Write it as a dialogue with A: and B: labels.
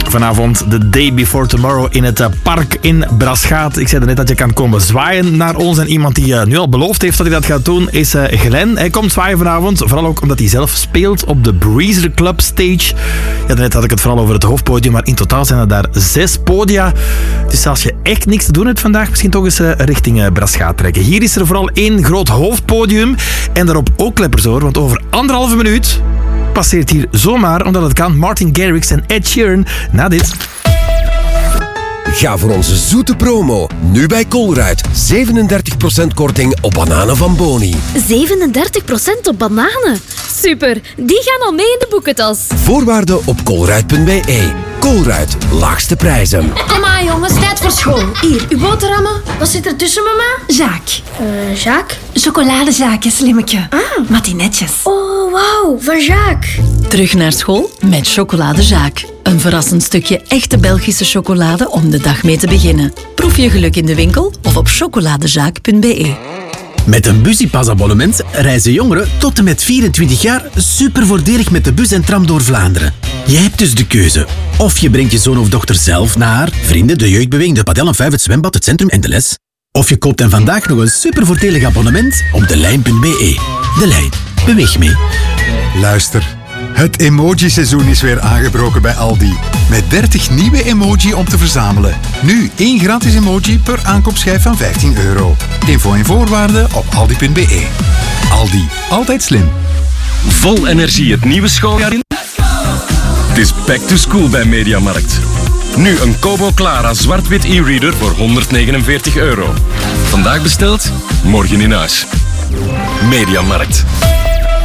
A: Vanavond The Day Before Tomorrow in het park in Braschaat. Ik zei net dat je kan komen zwaaien naar ons. En iemand die nu al beloofd heeft dat hij dat gaat doen is Glenn. Hij komt zwaaien vanavond. Vooral ook omdat hij zelf speelt op de Breezer Club Stage. Ja, net had ik het vooral over het hoofdpodium. Maar in totaal zijn er daar 6 podia. Dus als je echt niks te doen hebt vandaag, misschien toch eens richting Braschaat trekken. Hier is er vooral 1 groot hoofdpodium. En daarop ook kleppers hoor. Want over 1,5 minuut passeert hier zomaar, omdat het kan, Martin Garrix en Ed Sheeran na dit.
B: Ga voor onze zoete promo. Nu bij Colruyt. 37% korting op bananen van Boni.
C: 37% op bananen? Super, die gaan al mee in de boekentas.
B: Voorwaarden op colruyt.be. Colruyt, laagste prijzen.
D: Kom aan jongens, tijd voor school. Hier, uw boterhammen. Wat zit er tussen, mama? Jacques.
C: Jacques?
D: Chocoladezaakje, slimmetje. Matinetjes.
C: Oh, wauw, van Jacques.
E: Terug naar school met Chocolade Jacques. Een verrassend stukje echte Belgische chocolade om de dag mee te beginnen. Proef je geluk in de winkel of op chocoladejacques.be.
F: Met een Busypass-abonnement reizen jongeren tot en met 24 jaar super voordelig met de bus en tram door Vlaanderen. Je hebt dus de keuze. Of je brengt je zoon of dochter zelf naar vrienden, de jeugdbeweging, de padel en 5, het zwembad, het centrum en de les. Of je koopt hen vandaag nog een super voordelig abonnement op delijn.be. De Lijn. Beweeg mee.
G: Luister. Het emoji-seizoen is weer aangebroken bij Aldi. Met 30 nieuwe emoji om te verzamelen. Nu 1 gratis emoji per aankoopschijf van €15. Info en voorwaarden op aldi.be. Aldi, altijd slim.
H: Vol energie het nieuwe schooljaar in. Het is back to school bij Mediamarkt. Nu een Kobo Clara zwart-wit e-reader voor €149. Vandaag besteld, morgen in huis. Mediamarkt.